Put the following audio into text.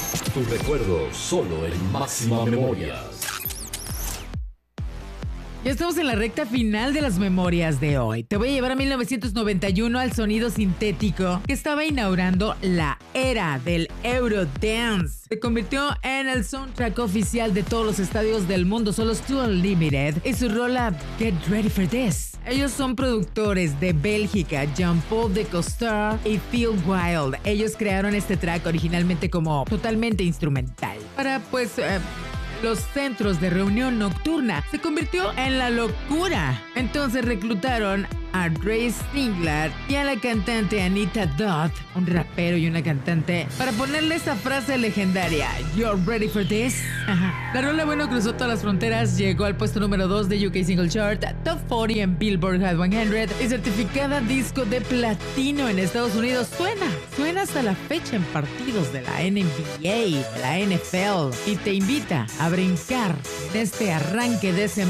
Tu recuerdo solo en Máxima Memorias. Ya estamos en la recta final de las memorias de hoy. Te voy a llevar a 1991 al sonido sintético que estaba inaugurando la era del Eurodance. Se convirtió en el soundtrack oficial de todos los estadios del mundo. Solo Stu Unlimited y su rola Get Ready for This. Ellos son productores de Bélgica, Jean-Paul de Coster y Phil Wild. Ellos crearon este track originalmente como totalmente instrumental para los centros de reunión nocturna. Se convirtió en la locura. Entonces reclutaron a Ray Stingler y a la cantante Anita Dodd, un rapero y una cantante, para ponerle esa frase legendaria: "You're ready for this?". La rola, cruzó todas las fronteras, llegó al puesto número 2 de UK Single Chart, Top 40 en Billboard Hot 100 y certificada disco de platino en Estados Unidos. Suena hasta la fecha en partidos de la NBA, de la NFL, y te invita a brincar en este arranque de semana